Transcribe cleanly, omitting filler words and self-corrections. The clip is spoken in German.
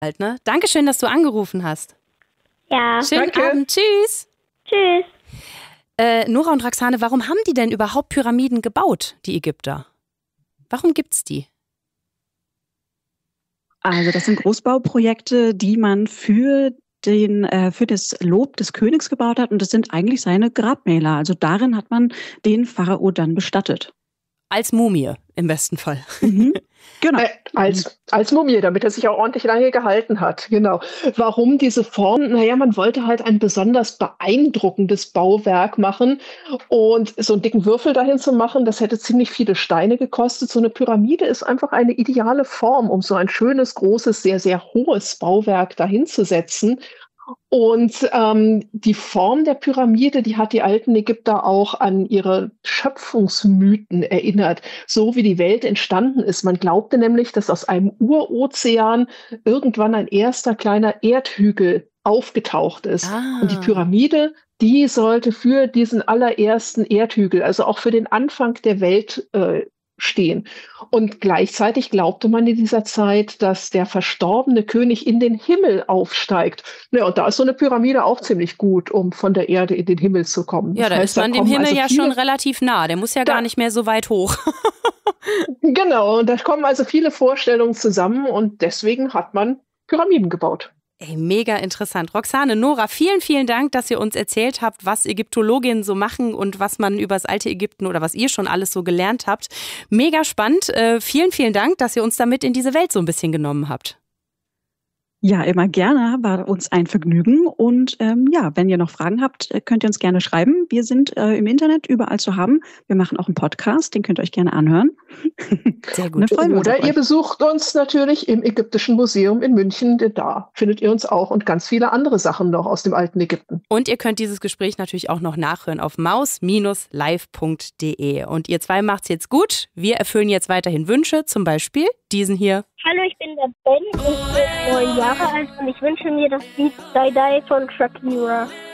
Halt, ne? Dankeschön, dass du angerufen hast. Ja. Schönen Abend. Tschüss. Tschüss. Nora und Roxane, warum haben die denn überhaupt Pyramiden gebaut, die Ägypter? Warum gibt's die? Also das sind Großbauprojekte, die man für das Lob des Königs gebaut hat. Und das sind eigentlich seine Grabmäler. Also darin hat man den Pharao dann bestattet. Als Mumie im besten Fall. Mhm. Genau. Als Mumie, damit er sich auch ordentlich lange gehalten hat. Genau. Warum diese Form? Naja, man wollte halt ein besonders beeindruckendes Bauwerk machen. Und so einen dicken Würfel dahin zu machen, das hätte ziemlich viele Steine gekostet. So eine Pyramide ist einfach eine ideale Form, um so ein schönes, großes, sehr, sehr hohes Bauwerk dahin zu setzen. Und die Form der Pyramide, die hat die alten Ägypter auch an ihre Schöpfungsmythen erinnert, so wie die Welt entstanden ist. Man glaubte nämlich, dass aus einem Urozean irgendwann ein erster kleiner Erdhügel aufgetaucht ist. Und die Pyramide, die sollte für diesen allerersten Erdhügel, also auch für den Anfang der Welt stehen. Und gleichzeitig glaubte man in dieser Zeit, dass der verstorbene König in den Himmel aufsteigt. Ja, und da ist so eine Pyramide auch ziemlich gut, um von der Erde in den Himmel zu kommen. Ja, da ist man dem Himmel ja schon relativ nah. Der muss ja gar nicht mehr so weit hoch. Genau, und da kommen also viele Vorstellungen zusammen und deswegen hat man Pyramiden gebaut. Ey, mega interessant. Roxane, Nora, vielen, vielen Dank, dass ihr uns erzählt habt, was Ägyptologinnen so machen und was man über das alte Ägypten oder was ihr schon alles so gelernt habt. Mega spannend. Vielen, vielen Dank, dass ihr uns damit in diese Welt so ein bisschen genommen habt. Ja, immer gerne. War uns ein Vergnügen. Und wenn ihr noch Fragen habt, könnt ihr uns gerne schreiben. Wir sind im Internet überall zu haben. Wir machen auch einen Podcast, den könnt ihr euch gerne anhören. Sehr gut. Oder ihr besucht uns natürlich im Ägyptischen Museum in München, denn da findet ihr uns auch und ganz viele andere Sachen noch aus dem alten Ägypten. Und ihr könnt dieses Gespräch natürlich auch noch nachhören auf maus-live.de. Und ihr zwei macht's jetzt gut. Wir erfüllen jetzt weiterhin Wünsche, zum Beispiel diesen hier. Hallo, ich bin der Ben, ich bin 9 Jahre alt und ich wünsche mir das Lied Die Die von Shakira.